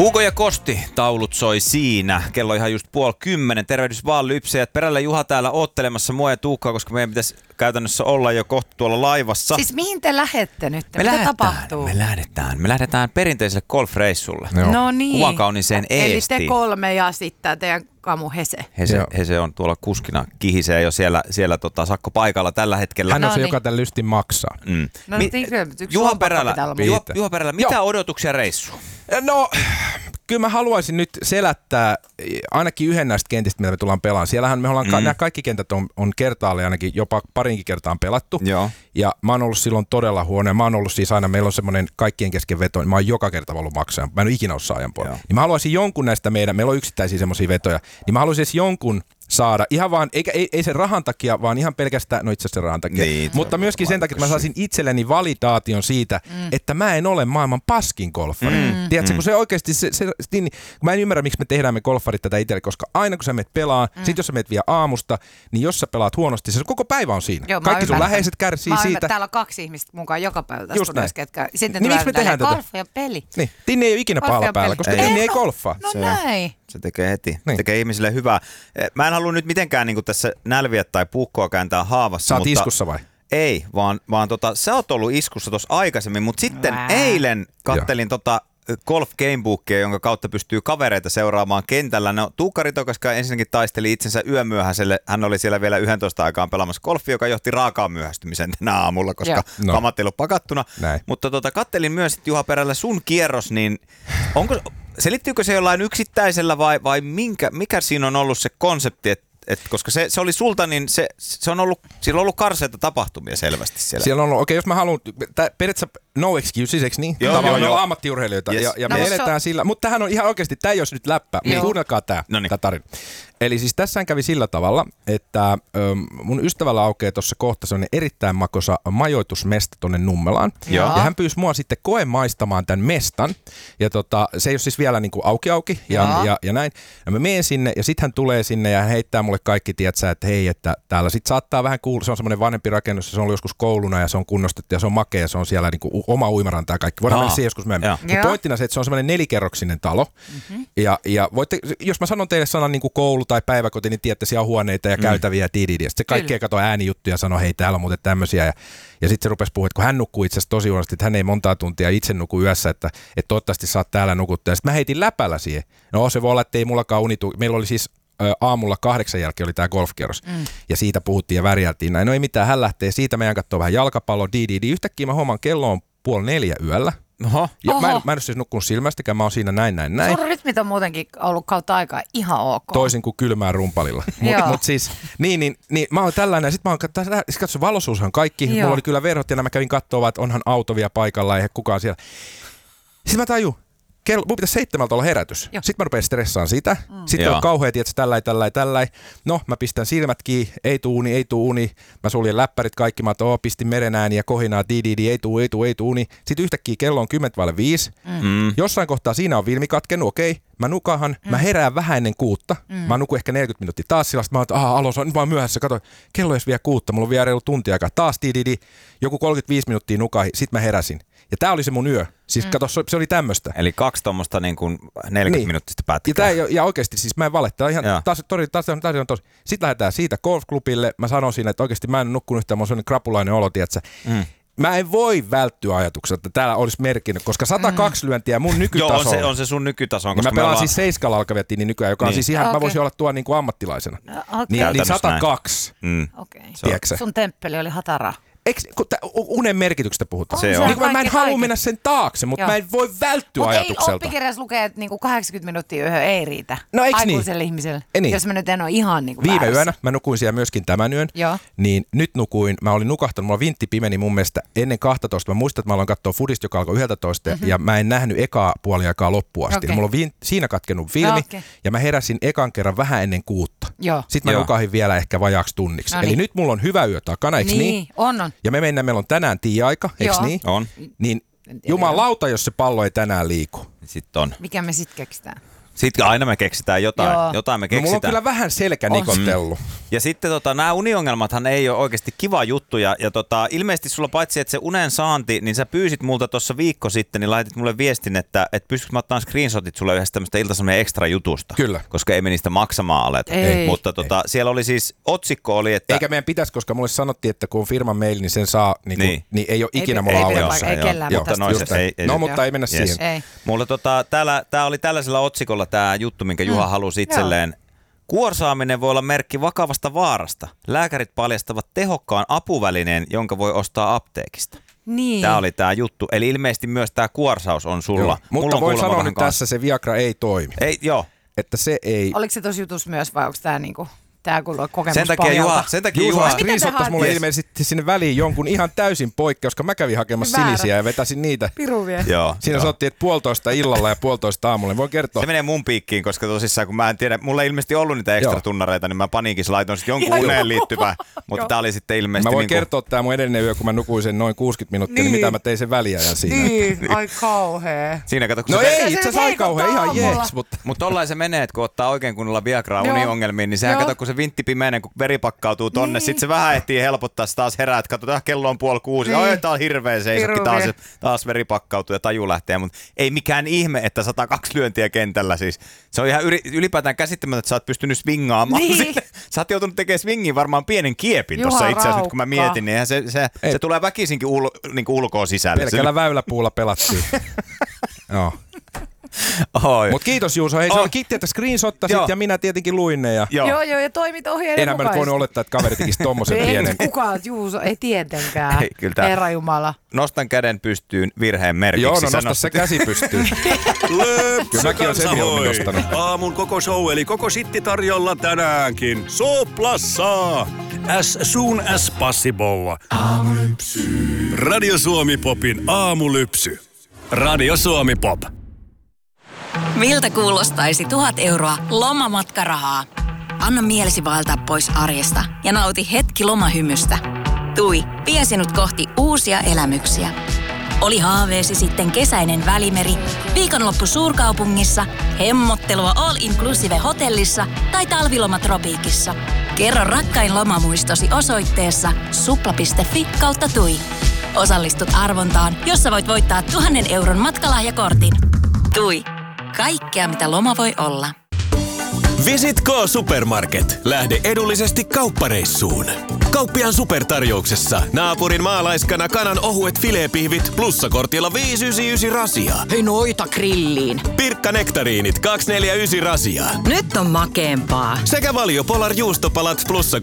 Hugo ja Kosti, taulut soi siinä. Kello ihan just 9:30. Tervehdys vaan lypsejät. Perällä Juha täällä oottelemassa mua ja Tuukkaa, koska meidän pitäisi käytännössä olla jo kohta tuolla laivassa. Siis mihin te lähette nyt? Mitä tapahtuu? Me lähdetään perinteiselle golfreissulle. No niin. Kuvan kauniseen Eestiin. Eli te kolme ja sitten teidän kamu Hese. Hese on tuolla kuskina, kihisee jo siellä Sakko paikalla tällä hetkellä. Hän on se, joka tämän lystin maksaa. No, Juha Perällä, mitä odotuksia reissuun? No, kyllä mä haluaisin nyt selättää ainakin yhden näistä kentistä, mitä me tullaan pelaamaan. Siellähän me ollaan, nämä kaikki kentät on kertaalle ainakin jopa parinkin kertaan pelattu. Joo. Ja mä oon ollut silloin todella huono. Mä oon ollut siis aina, meillä on semmoinen kaikkien kesken veto. Mä oon joka kerta ollut maksajan. Mä en ole ikinä ollut saajan puolella. Niin mä haluaisin jonkun näistä meillä on yksittäisiä semmoisia vetoja. Niin mä haluaisin edes jonkun saada, ihan vaan, ei sen rahan takia, vaan ihan pelkästään, no itse asiassa rahan takia, niin, mutta myöskin sen takia, että mä saisin itselleni validaation siitä, että mä en ole maailman paskin golfari. Tiedätkö, kun se oikeasti, niin, mä en ymmärrä, miksi me tehdään me golfarit tätä itselle, koska aina kun sä menet pelaa, sit jos sä menet vielä aamusta, niin jos sä pelaat huonosti, se koko päivä on siinä. Joo, kaikki sun läheiset kärsii siitä. Täällä on 2 ihmistä mukaan joka päivä tässä studiossa, ketkä sitten niin tulee tätä golfa ja peli. Niin, Tinni ei ole ikinä pahalla päällä, koska Tinni ei golfaa. No näin. Se tekee heti. Niin. Tekee ihmisille hyvää. Mä en halua nyt mitenkään niin tässä nälviä tai puukkoa kääntää haavassa. Sä oot iskussa vai? Ei, vaan sä oot ollut iskussa tuossa aikaisemmin, mutta sitten eilen kattelin Golf Gamebookia, jonka kautta pystyy kavereita seuraamaan kentällä. No, Tuukka Ritokoska ensinnäkin taisteli itsensä yömyöhäiselle. Hän oli siellä vielä 11 aikaan pelaamassa golfia, joka johti raakaan myöhästymiseen tänä aamulla, koska kamat ei ollut pakattuna. Näin. Mutta Kattelin myös, että Juha Perällä sun kierros, niin selittyykö se jollain yksittäisellä vai mikä siinä on ollut se konsepti, koska se oli sulta, niin siellä on ollut karseita tapahtumia selvästi siellä. Siellä on ollut, jos mä haluan, periaatteessa no excuses, eikö niin? Tavallaan me ollaan ammattiurheilijoita ja me eletään sillä, mutta tämähän on ihan oikeasti, tämä ei olisi nyt läppä, kuunnelkaa tämä tarina. Eli siis tässähän kävi sillä tavalla, että mun ystävällä aukeaa tuossa kohta sellainen erittäin makoisa majoitusmesta tuonne Nummelaan. Ja hän pyysi mua sitten koemaistamaan tämän mestan. Ja se ei ole siis vielä niin kuin auki ja näin. Ja mä menen sinne ja sitten hän tulee sinne ja hän heittää mulle kaikki, tietsä, että hei, että täällä sitten saattaa vähän kuulla. Se on semmoinen vanhempi rakennus, se on ollut joskus kouluna ja se on kunnostettu ja se on makea, se on siellä niin kuin oma uimaranta ja kaikki. Voidaan mennä siihen joskus myöhemmin. Mutta pointtina se, että se on semmoinen 4-kerroksinen talo. Ja voitte, jos mä sanon teille sanan niin kuin koulu tai päiväkoti, niin tiedätte, siellä on huoneita ja käytäviä ja dididi. Sitten se kaikki katsoo äänijuttuja ja sanoo, hei, täällä on muuten tämmöisiä. Ja sitten se rupesi puhumaan, että kun hän nukkuu itse asiassa tosi huonosti, että hän ei montaa tuntia itse nuku yössä, että toivottavasti saat täällä nukuttua. Ja sitten mä heitin läpällä siihen. No se voi olla, että ei mullakaan unitu. Meillä oli siis aamulla 8 jälkeen oli tämä golfkierros. Ja siitä puhuttiin ja värjältiin näin. No ei mitään, hän lähtee siitä, meidän katsoo vähän jalkapalloa, dididi. Yhtäkkiä mä huomaan, kello on 3:30 yöllä. Ja mä en ole siis nukkunut silmästäkään, mä oon siinä näin. Sun rytmit on muutenkin ollut kautta aikaa ihan ok. Toisin kuin kylmää rumpalilla. Mut siis, niin, mä oon tällainen, ja sit mä oon katso, valoisuushan kaikki, mulla oli kyllä verhot, ja mä kävin katsoa, että onhan auto vielä paikalla, eihän kukaan siellä. Sitten mä tajun, mun pitäisi 7 olla herätys. Sitten mä rupean stressaan sitä. Sitten on kauhea, että tälläin. No, mä pistän silmät kiinni, ei tuu uni. Mä suljen läppärit kaikki, mä pistin merenääni ja kohinaa, ei tuu uni. Sitten yhtäkkiä kello on 10:05. Jossain kohtaa siinä on filmi katkennut, okei. Mä nukahan, mä herään vähän ennen 6. Mä nukun ehkä 40 minuuttia taas sillä, mä oon, että nyt mä oon myöhässä, kato, kello ei vielä 6, mulla on vielä reilu tunti aikaa. Taas joku 35 minuuttia nukahi, sit mä heräsin. Ja tää oli se mun yö. Siis kato, se oli tämmöstä. Eli 2 tommoista niin kuin 40 minuuttista pätkää. Ja oikeasti siis mä en valetta. Ihan taas on tosi. Sitten lähdetään siitä golfklubille. Mä sanon siinä, että oikeasti mä en nukkunut yhtään, mä oon sellainen krapulainen olo, tietsä. Mä en voi välttyä ajatukselta, että täällä olisi merkinnyt, koska 102 lyöntiä mun nykytaso. Joo, on se sun nykytaso. Mä pelaan siis 7 alkavia tiini nykyään, joka on siis ihan, mä voisin olla tuo niin kuin ammattilaisena. Niin 102. Okei. Sun temppeli oli hatara. Unen merkityksestä puhutaan. Se on. Niin mä en halua mennä sen taakse, mutta mä en voi välttyä ajatukselta. Mutta oppikirjassa lukee, että niinku 80 minuuttia yöhön ei riitä aikuiselle ihmiselle, niin. Jos mä nyt en ole ihan niinku Viime yönä, mä nukuin siellä myöskin tämän yön, niin nyt nukuin, mä olin nukahtanut, mulla vintti pimeni mun mielestä ennen 12. Mä muistan, että mä aloin katsoa fudista, joka alkoi 11 ja mä en nähnyt ekaa puoliaikaa loppuun asti. Mulla on siinä katkennut filmi ja mä heräsin ekan kerran vähän ennen 6. Sitten mä nukahin vielä ehkä vajaaksi tunniksi. Eli nyt mulla on hyvä yö takana, eikö niin? On. Ja meillä on tänään tii-aika, eikö niin? On. Niin jumalauta, jos se pallo ei tänään liiku. Sitten on. Mikä me sitten keksitään? Sitten aina me keksitään jotain me keksitään. No, mulla on kyllä vähän selkä nikotellut. Ja sitten nämä uniongelmathan ei ole oikeasti kiva juttu. Ja ilmeisesti sulla paitsi, että se unen saanti, niin sä pyysit multa tuossa viikko sitten, niin laitit mulle viestin, että pystytkö mä ottaa screenshotit sulle yhdessä tämmöistä Ilta-Sanomien extra jutusta. Kyllä. Koska ei me niistä maksamaan aleta. Ei. Mutta siellä oli siis, otsikko oli, että... Eikä meidän pitäisi, koska mulle sanottiin, että kun on firman mail, niin sen saa, niin ei ole ikinä mulla olemassa. Ei kellään. Mutta ei mennä siihen. Mulla tää oli tällaisella otsikolla tämä juttu, minkä Juha halusi itselleen. Kuorsaaminen voi olla merkki vakavasta vaarasta. Lääkärit paljastavat tehokkaan apuvälineen, jonka voi ostaa apteekista. Niin. Tämä oli tämä juttu. Eli ilmeisesti myös tämä kuorsaus on sulla. Joo, mutta voin sanoa nyt tässä, se Viagra ei toimi. Joo. Että se ei... Oliko se tuossa jutussa myös vai onko tämä niinku... Tää kuuluu kokemuspohjalta. Sen takia Juha screenshottasi mulle ilmeisesti sinne väliin jonkun ihan täysin poikkeus, koska mä kävin hakemassa sinisiä ja vetäsin niitä. Piruvia. Siinä sanottiin, että 1,5 illalla ja 1,5 aamulla. Voin kertoa. Se menee mun piikkiin, koska tosissaan kun mä en tiedä, mulla ei ilmeisesti ollut niitä ekstra tunnareita, niin mä paniikissa laitoin sitten jonkun uneen liittyvää. Mutta tää oli sitten ilmeisesti... Mä voin kertoa tää mun edellinen yö, kun mä nukuin sen noin 60 minuuttia, niin mitä mä tein sen väliajan siinä. Niin, ai kauhea. Siinä kato, no ei, itse asiassa ai kauhea, ihan jees. Mutta tollain se menee, että kun ottaa oikein kunnolla Viagraa uniongelmiin, niin sehän kato, kun se vintti pimeinen, kun veri pakkautuu tonne, sit se vähän ehtii helpottaa, se taas herää, että katsotaan, kello on 5:30, oi tää on hirveä seisokki, taas veri pakkautuu ja taju lähtee, mutta ei mikään ihme, että 102 lyöntiä kentällä siis. Se on ihan ylipäätään käsittämättä, että sä oot pystynyt swingaamaan. Niin. Sä oot joutunut tekemään swingin varmaan pienen kiepin tuossa itse asiassa, nyt kun mä mietin, niin se tulee väkisinkin niinku ulkoa sisälle. Pelkällä väyläpuulla pelattiin. Joo. Mutta kiitos Juuso, hei se oli kiitti, että screenshottasit ja minä tietenkin luin ne. Joo, ja toimit ohjeiden mukaisesti. Enhän mä nyt voinut olettaa, että kaveri tekisi tommosen pienen. Ei kukaan, Juuso, ei tietenkään. Herra Jumala. Nostan käden pystyyn virheen merkiksi. Joo, no nosta se käsi pystyyn. Kyllä mäkin on sen mieluummin nostanut. Aamun koko show eli koko sitti tarjolla tänäänkin. Soplassa! As soon as possible. Aamulypsy. Radio Suomi Popin aamulypsy. Radio Suomi Pop. Miltä kuulostaisi 1 000 euroa lomamatkarahaa? Anna mielesi vaeltaa pois arjesta ja nauti hetki lomahymystä. TUI, vie sinut kohti uusia elämyksiä. Oli haaveesi sitten kesäinen Välimeri, viikonloppu suurkaupungissa, hemmottelua all inclusive hotellissa tai talviloma tropiikissa. Kerro rakkain lomamuistosi osoitteessa supla.fi/TUI. Osallistut arvontaan, jossa voit voittaa 1 000 euron matkalahjakortin. TUI. Kaikkea, mitä loma voi olla. Visit K-Supermarket. Lähde edullisesti kauppareissuun. Kauppiaan supertarjouksessa naapurin maalaiskana kanan ohuet fileepihvit plussakortilla 5,99 rasia. Hei noita grilliin. Pirkka nektariinit 2,49 rasia. Nyt on makeempaa. Sekä Valio Polar juustopalat